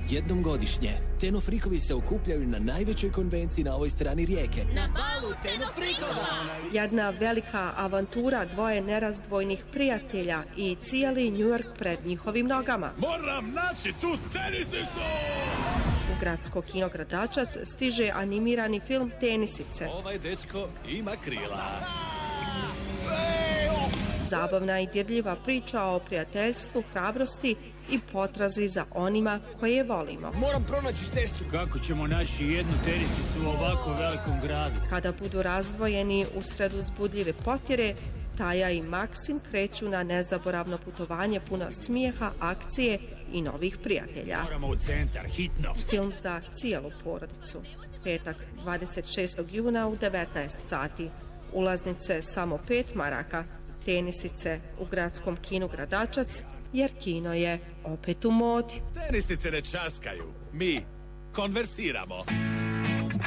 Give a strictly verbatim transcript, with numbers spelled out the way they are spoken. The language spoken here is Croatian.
Jednom godišnje, Tenofrikovi se okupljaju na najvećoj konvenciji na ovoj strani rijeke. Na balu Tenofrikova! Jedna velika avantura dvoje nerazdvojnih prijatelja i cijeli New York pred njihovim nogama. Moram naći tu tenisicu! U gradsko kino Gradačac stiže animirani film Tenisice. Ovaj dečko ima krila. Zabavna i dirljiva priča o prijateljstvu, hrabrosti i potrazi za onima koje volimo. Moram pronaći sestru. Kako ćemo naći jednu tenisicu u ovako velikom gradu? Kada budu razdvojeni usred uzbudljive potjere, Taja i Maksim kreću na nezaboravno putovanje puno smijeha, akcije i novih prijatelja. Moramo u centar, hitno. Film za cijelu porodicu. Petak, dvadeset šestog juna u devetnaest sati. Ulaznice samo pet maraka. Tenisice u gradskom kinu Gradačac, jer kino je opet u modi. Tenisice ne časkaju, mi konversiramo.